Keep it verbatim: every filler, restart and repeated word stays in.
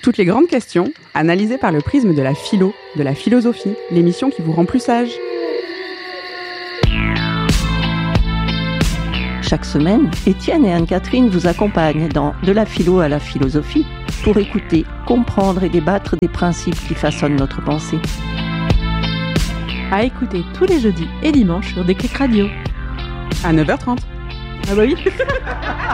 Toutes les grandes questions, analysées par le prisme de la philo, de la philosophie, l'émission qui vous rend plus sage. Chaque semaine, Étienne et Anne-Catherine vous accompagnent dans De la philo à la philosophie pour écouter, comprendre et débattre des principes qui façonnent notre pensée. À écouter tous les jeudis et dimanches sur Déclic Radio. À neuf heures trente. Ah bah oui.